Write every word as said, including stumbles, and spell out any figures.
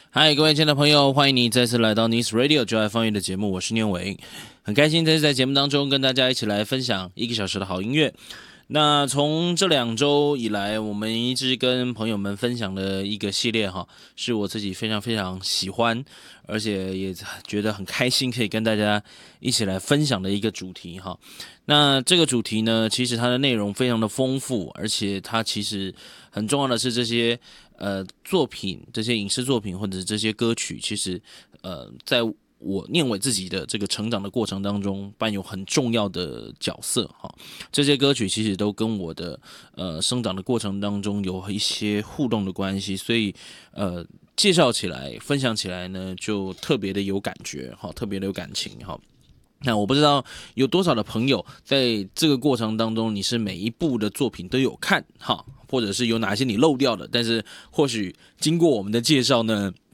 嗨，各位亲爱的朋友，欢迎你再次来到 Nice Radio 就爱放乐的节目，我是念伟，很开心这次在节目当中跟大家一起来分享一个小时的好音乐。那从这两周以来，我们一直跟朋友们分享的一个系列哈，是我自己非常非常喜欢，而且也觉得很开心，可以跟大家一起来分享的一个主题哈。那这个主题呢，其实它的内容非常的丰富，而且它其实很重要的是这些呃作品，这些影视作品或者是这些歌曲，其实呃在我念伟自己的这个成长的过程当中，扮有很重要的角色哈。这些歌曲其实都跟我的呃生长的过程当中有一些互动的关系，所以呃介绍起来、分享起来呢，就特别的有感觉哈，特别的有感情哈。那我不知道有多少的朋友在这个过程当中，你是每一部的作品都有看哈，或者是有哪些你漏掉的，但是或许经过我们的介绍呢，